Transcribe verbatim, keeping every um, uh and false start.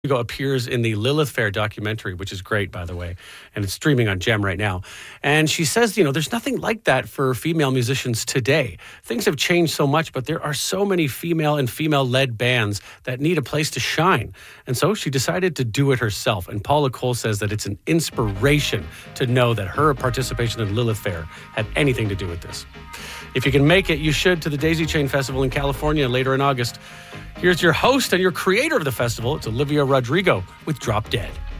Rodrigo appears in the Lilith Fair documentary, which is great, by the way, and it's streaming on Gem right now. And she says, you know, there's nothing like that for female musicians today. Things have changed so much, but there are so many female and female-led bands that need a place to shine. And so she decided to do it herself. And Paula Cole says that it's an inspiration to know that her participation in Lilith Fair had anything to do with this. If you can make it, you should, to the Daisy Chain Festival in California later in August. Here's your host and your creator of the festival. It's Olivia Rodrigo with Drop Dead.